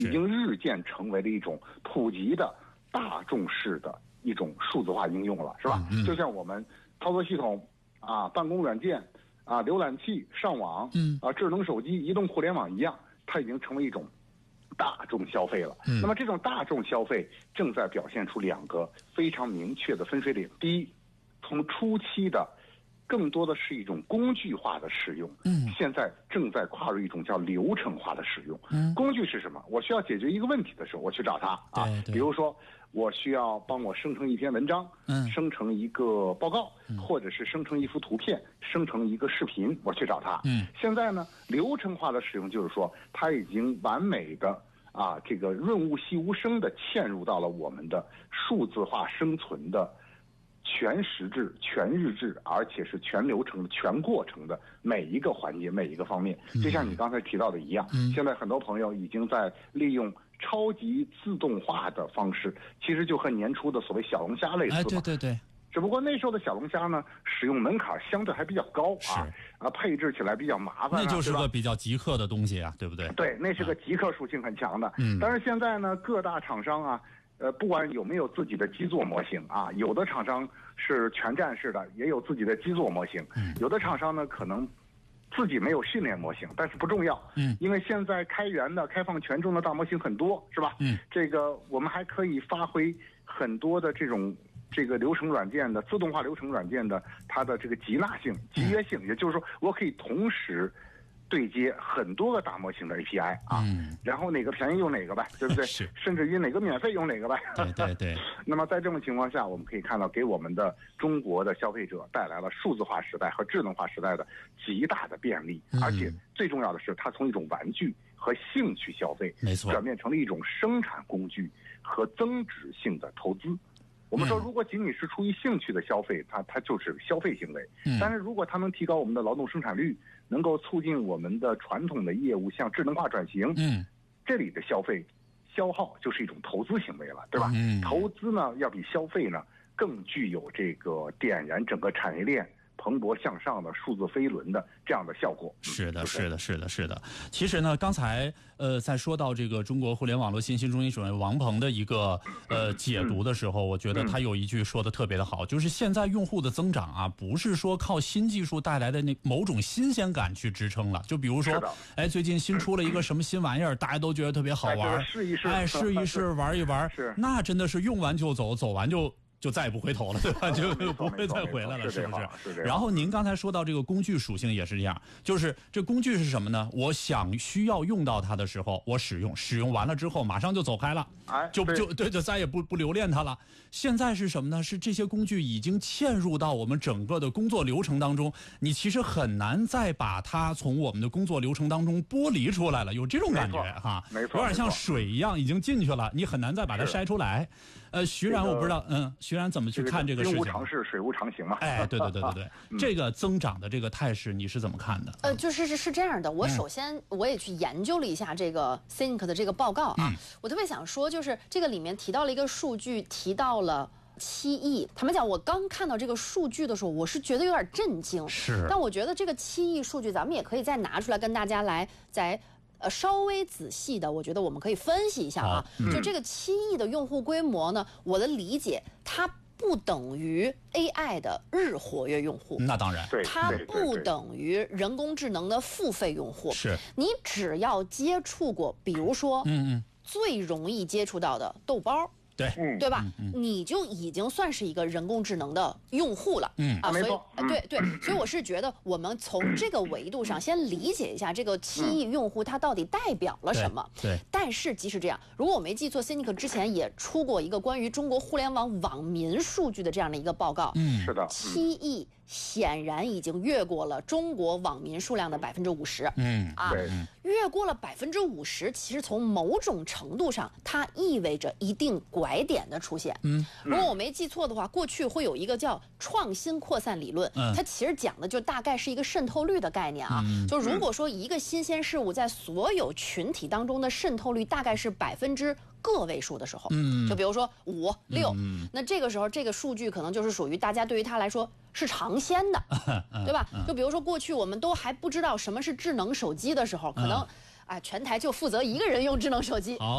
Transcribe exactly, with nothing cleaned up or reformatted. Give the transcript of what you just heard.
已经日渐成为了一种普及的大众式的一种数字化应用了，是吧？嗯嗯、就像我们操作系统啊、办公软件啊、浏览器、上网，嗯啊、智能手机、移动互联网一样，它已经成为一种大众消费了。嗯、那么这种大众消费正在表现出两个非常明确的分水岭。第一，从初期的更多的是一种工具化的使用，嗯，现在正在跨入一种叫流程化的使用。嗯，工具是什么？我需要解决一个问题的时候，我去找它啊。比如说，我需要帮我生成一篇文章，嗯，生成一个报告，嗯、或者是生成一幅图片，生成一个视频，我去找它。嗯，现在呢，流程化的使用就是说，它已经完美的啊，这个润物细无声的嵌入到了我们的数字化生存的全时制、全日制，而且是全流程、全过程的每一个环节、每一个方面。就像你刚才提到的一样，嗯、现在很多朋友已经在利用超级自动化的方式，其实就和年初的所谓小龙虾类似嘛。 哎，对对对。 只不过那时候的小龙虾呢，使用门槛相对还比较高啊，啊，配置起来比较麻烦、啊， 那就是个比较极客的东西啊，对不对？ 对，那是个极客属性很强的。嗯。但是现在呢，各大厂商啊。呃，不管有没有自己的基座模型啊，有的厂商是全站式的，也有自己的基座模型。嗯，有的厂商呢可能自己没有训练模型，但是不重要。嗯，因为现在开源的、开放权重的大模型很多，是吧？嗯，这个我们还可以发挥很多的这种这个流程软件的自动化流程软件的它的这个集纳性、集约性，嗯、也就是说，我可以同时对接很多个大模型的 A P I 啊，嗯、然后哪个便宜用哪个呗，对不对？是，甚至于哪个免费用哪个呗。 对对对。 那么在这种情况下，我们可以看到，给我们的中国的消费者带来了数字化时代和智能化时代的极大的便利，嗯、而且最重要的是，它从一种玩具和兴趣消费， 没错， 转变成了一种生产工具和增值性的投资。我们说，如果仅仅是出于兴趣的消费，它它就是消费行为。嗯、但是如果它能提高我们的劳动生产率，能够促进我们的传统的业务向智能化转型，嗯，这里的消费消耗就是一种投资行为了，对吧？嗯，投资呢要比消费呢更具有这个点燃整个产业链蓬勃向上的数字飞轮的这样的效果。 是的，是的，是的，是的。其实呢，刚才呃在说到这个中国互联网络信息中心主任王鹏的一个呃解读的时候，我觉得他有一句说的特别的好，就是现在用户的增长啊，不是说靠新技术带来的那某种新鲜感去支撑了。就比如说，哎，最近新出了一个什么新玩意儿，大家都觉得特别好玩， 哎，试一试， 哎，试一试，玩一玩， 是， 那真的是用完就走，走完就。就再也不回头了，对吧？就不会再回来了，是不是？ 是。 然后您刚才说到这个工具属性也是这样，就是这工具是什么呢？我想需要用到它的时候，我使用，使用完了之后马上就走开了， 哎， 就就对，就再也不不留恋它了。现在是什么呢？是这些工具已经嵌入到我们整个的工作流程当中，你其实很难再把它从我们的工作流程当中剥离出来了，有这种感觉哈， 没错， 有点像水一样已经进去了，你很难再把它筛出来。呃，徐然我不知道，嗯，徐然怎么去看这个事情？ 金无常事，水无常形嘛。 哎，对对对对对，嗯、这个增长的这个态势，你是怎么看的？ 呃，就是是是这样的，我首先我也去研究了一下这个 C I N C 的这个报告啊，嗯、我特别想说，就是这个里面提到了一个数据，提到了七亿。坦白讲，我刚看到这个数据的时候，我是觉得有点震惊。 是， 但我觉得这个七亿数据，咱们也可以再拿出来跟大家来再。呃，稍微仔细的，我觉得我们可以分析一下啊。嗯、就这个七亿的用户规模呢，我的理解，它不等于 A I 的日活跃用户。 那当然， 它不等于人工智能的付费用户。 是， 你只要接触过，比如说，嗯嗯，最容易接触到的豆包。 对， 对吧？嗯嗯、你就已经算是一个人工智能的用户了，嗯啊，所以、嗯、对对，所以我是觉得我们从这个维度上先理解一下这个七亿用户它到底代表了什么。 对，对但是即使这样，如果我没记错 ，C I N C 之前也出过一个关于中国互联网网民数据的这样的一个报告， 嗯，是的， 七亿显然已经越过了中国网民数量的百分之五十， 嗯啊，越过了百分之五十，其实从某种程度上，它意味着一定拐点的出现。嗯，如果我没记错的话，过去会有一个叫创新扩散理论，嗯、它其实讲的就大概是一个渗透率的概念啊。嗯、就如果说一个新鲜事物在所有群体当中的渗透率大概是百分之个位数的时候，嗯，就比如说五六，嗯、那这个时候这个数据可能就是属于大家对于它来说是尝鲜的，对吧？就比如说过去我们都还不知道什么是智能手机的时候，可能啊、呃、全台就负责一个人用智能手机。